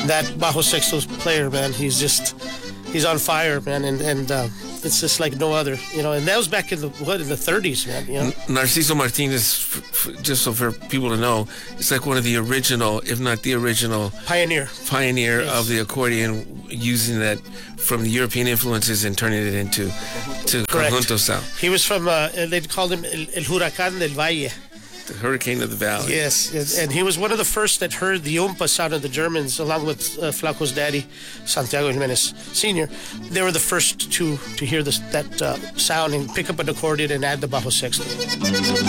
that bajo sexto player, man, he's on fire, man, and it's just like no other, and that was back in the 30s, man, Narciso Martinez, just so for people to know, it's like one of the original, if not the original pioneer yes. of the accordion, using that from the European influences and turning it into conjunto style. He was from they called him El Huracán del Valle, the Hurricane of the Valley. Yes, and he was one of the first that heard the umpa sound of the Germans, along with Flaco's daddy, Santiago Jimenez Sr. They were the first to hear that sound and pick up an accordion and add the bajo sexto.